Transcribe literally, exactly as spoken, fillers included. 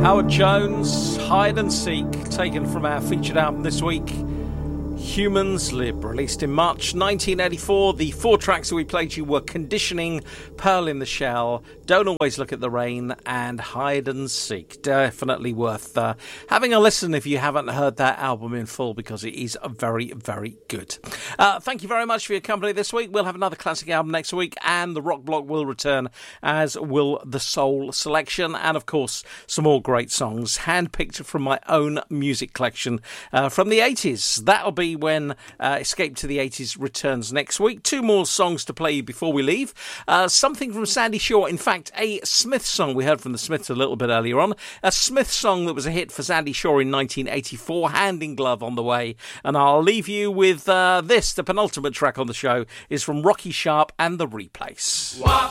Howard Jones, Hide and Seek, taken from our featured album this week, Humans Live, released in March nineteen eighty-four. The four tracks that we played you were Conditioning, Pearl in the Shell, Don't Always Look at the Rain, and Hide and Seek. Definitely worth uh, having a listen if you haven't heard that album in full, because it is very, very good. Uh, thank you very much for your company this week. We'll have another classic album next week, and the Rock Block will return, as will the Soul Selection, and of course some more great songs handpicked from my own music collection uh, from the eighties. That'll be when uh, Escape to the eighties returns next week. Two more songs to play before we leave. Uh, something from Sandy Shaw. In fact, a Smith song we heard from the Smiths a little bit earlier on. A Smith song that was a hit for Sandy Shaw in nineteen eighty-four. Hand in Glove on the way. And I'll leave you with uh, this. The penultimate track on the show is from Rocky Sharp and The Replace. Wah!